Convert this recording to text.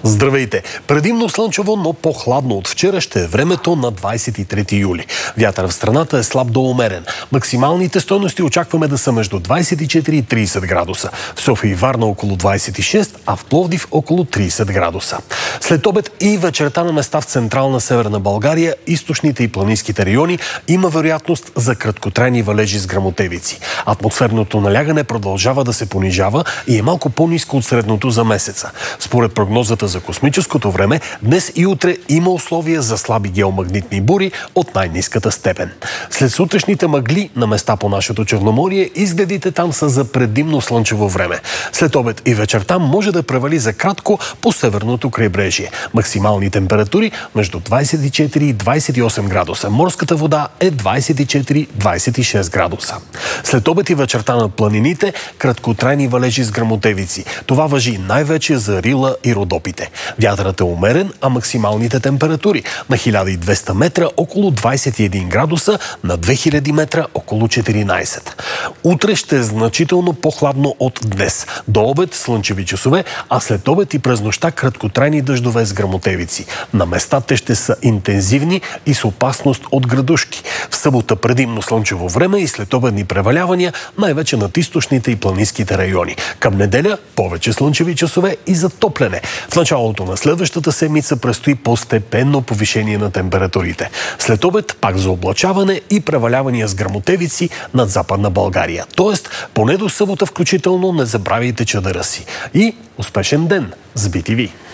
Здравейте! Предимно слънчево, но по-хладно от вчера ще е времето на 23 юли. Вятър в страната е слаб до умерен. Максималните стойности очакваме да са между 24 и 30 градуса. В София и Варна около 26, а в Пловдив около 30 градуса. След обед и вечерта на места в централна Северна България, източните и планинските райони има вероятност за краткотрайни валежи с гръмотевици. Атмосферното налягане продължава да се понижава и е малко по-ниско от средното за месеца. Според прогнозата за космическото време, днес и утре има условия за слаби геомагнитни бури от най-ниската степен. След сутрешните мъгли на места по нашето Черноморие, изгледите там са за предимно слънчево време. След обед и вечерта може да превали за кратко по северното крайбрежие. Максимални температури между 24 и 28 градуса. Морската вода е 24-26 градуса. След обед и вечерта на планините, краткотрайни валежи с гръмотевици. Това важи най-вече за Рила и Родопите. Вятърът е умерен, а максималните температури на 1200 метра около 21 градуса, на 2000 метра около 14. Утре ще е значително по-хладно от днес. До обед слънчеви часове, а след обед и през нощта краткотрайни дъждове с гръмотевици. На места те ще са интензивни и с опасност от градушки. В събота предимно слънчево време и след обедни превалявания, най-вече над източните и планинските райони. Към неделя повече слънчеви часове и затопляне. В началото на следващата седмица предстои постепенно повишение на температурите. След обед пак за облачаване и превалявания с гръмотевици над Западна България. Тоест, поне до събота включително не забравяйте чадъра си. И успешен ден с BTV!